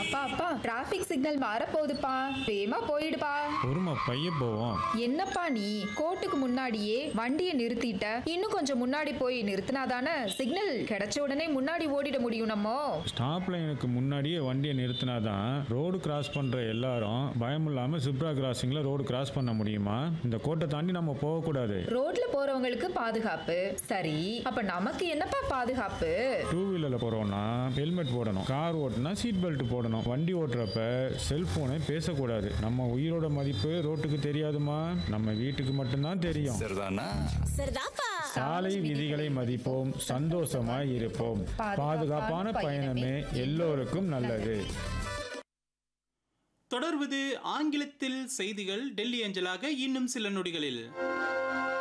அப்பா அப்பா traffic signal மாற போகுதுப்பா, வேகமா போயிடுப்பா. பொறுமை, பைய போவோம். என்னப்பா நீ கோர்ட்டுக்கு முன்னாடியே வண்டியை நிறுத்திட்ட, இன்னும் கொஞ்சம் முன்னாடி போய் நிறுத்தினாதானே சிக்னல் கிடைச்ச உடனே முன்னாடி ஓடிட முடியும் நம்ம. ஸ்டாப் லைனுக்கு முன்னாடியே வண்டியை நிறுத்தினாதான் ரோடு கிராஸ் பண்ற எல்லாரும் பயமில்லாம ஜிப்ரா கிராசிங்ல ரோடு கிராஸ் பண்ண முடியுமா? இந்த கோட்டை தாண்டி நம்ம போகக்கூடாது. ரோட்ல போறவங்களுக்கு பாதுகாப்பு சரி, அப்ப நமக்கு என்னப்பா பாதுகாப்பு? டூ வீலர்ல போறோம்னா ஹெல்மெட் போடணும், கார் ஓட்டுனா சீட் பெல்ட் போடணும், வண்டி ஓட்டுறப்ப செல்போனை பேசக்கூடாது. நம்ம உயிரோட மதிப்பு ரோட்டுக்கு தெரியாதுமா, நம்ம வீட்டுக்கு மட்டும்தான் தெரியும். சாலை விதிகளை மதிப்போம், சந்தோஷமாய் இருப்போம். பாதுகாப்பான பயணமே எல்லோருக்கும் நல்லது. தொடர்வது ஆங்கிலத்தில் செய்திகள் டெல்லி அஞ்சலாக இன்னும் சில நொடிகளில்.